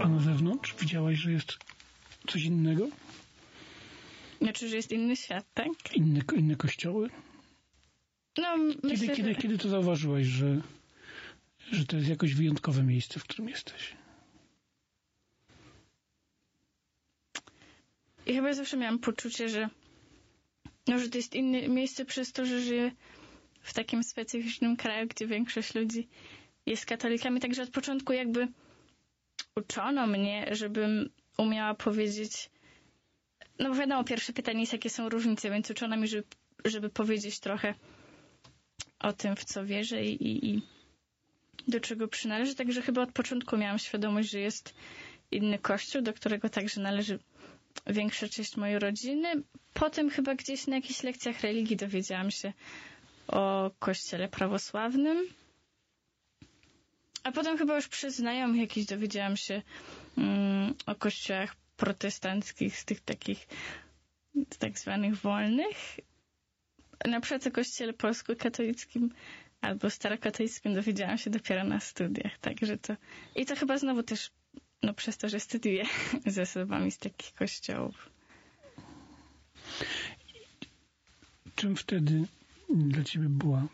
A na zewnątrz widziałaś, że jest coś innego? Znaczy, że jest inny świat, tak? Inne kościoły? No, myślę, Kiedy to zauważyłaś, że to jest jakoś wyjątkowe miejsce, w którym jesteś? I chyba zawsze miałam poczucie, że to jest inne miejsce przez to, że żyję w takim specyficznym kraju, gdzie większość ludzi jest katolikami. Także od początku jakby uczono mnie, żebym umiała powiedzieć, no bo wiadomo, pierwsze pytanie jest, jakie są różnice, więc uczono mi, żeby powiedzieć trochę o tym, w co wierzę i do czego przynależy. Także chyba od początku miałam świadomość, że jest inny kościół, do którego także należy większa część mojej rodziny. Potem chyba gdzieś na jakichś lekcjach religii dowiedziałam się o kościele prawosławnym. A potem chyba już przez znajomych jakichś dowiedziałam się o kościołach protestanckich, z tych takich tak zwanych wolnych. Na przykład o kościele polsko-katolickim albo starokatolickim dowiedziałam się dopiero na studiach. Także i to chyba znowu też przez to, że studiuję ze osobami z takich kościołów. Czym wtedy dla ciebie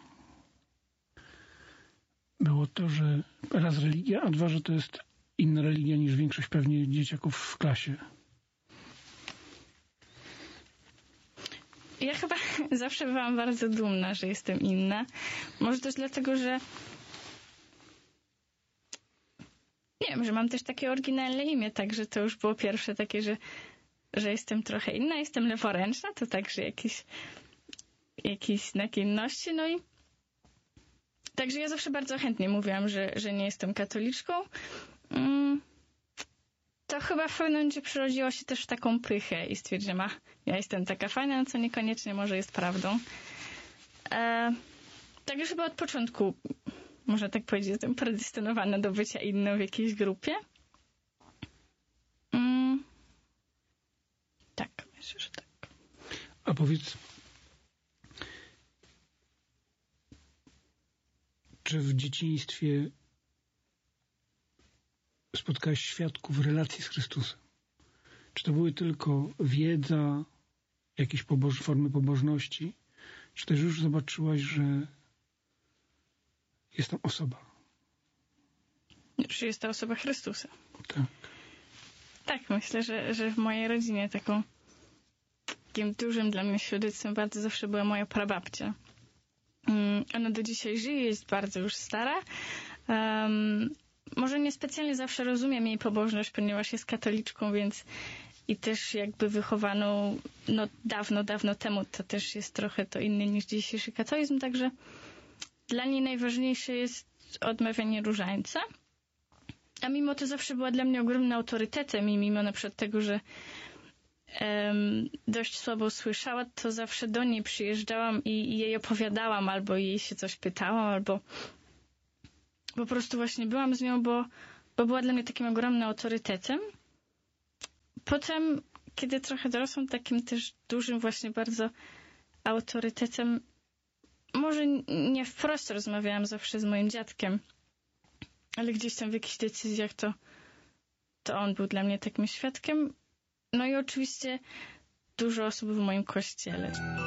było to, że raz religia, a dwa, że to jest inna religia niż większość pewnie dzieciaków w klasie? Ja chyba zawsze byłam bardzo dumna, że jestem inna. Może też dlatego, że nie wiem, że mam też takie oryginalne imię, także to już było pierwsze takie, że jestem trochę inna, jestem leworęczna, to także jakieś znak inności, i także ja zawsze bardzo chętnie mówiłam, że nie jestem katoliczką. To chyba w pewnym momencie przerodziło się też w taką pychę i stwierdziłam, ja jestem taka fajna, co niekoniecznie może jest prawdą. Także chyba od początku, można tak powiedzieć, jestem predestynowana do bycia inną w jakiejś grupie. Tak, myślę, że tak. A powiedz, czy w dzieciństwie spotkałaś świadków relacji z Chrystusem? Czy to były tylko wiedza, jakieś formy pobożności? Czy też już zobaczyłaś, że jest tam osoba? Czy jest to osoba Chrystusa? Tak. Tak, myślę, że w mojej rodzinie takim dużym dla mnie świadectwem bardzo zawsze była moja prababcia. Ona do dzisiaj żyje, jest bardzo już stara. Może niespecjalnie zawsze rozumiem jej pobożność, ponieważ jest katoliczką, więc i też jakby wychowaną dawno temu, to też jest trochę to inny niż dzisiejszy katolizm, także dla niej najważniejsze jest odmawianie różańca. A mimo to zawsze była dla mnie ogromnym autorytetem i mimo na przykład tego, że dość słabo słyszała, to zawsze do niej przyjeżdżałam i jej opowiadałam, albo jej się coś pytałam, albo po prostu właśnie byłam z nią, bo była dla mnie takim ogromnym autorytetem. Potem, kiedy trochę dorosłam, takim też dużym właśnie bardzo autorytetem, może nie wprost rozmawiałam zawsze z moim dziadkiem, ale gdzieś tam w jakichś decyzjach to on był dla mnie takim świadkiem. No i oczywiście dużo osób w moim kościele.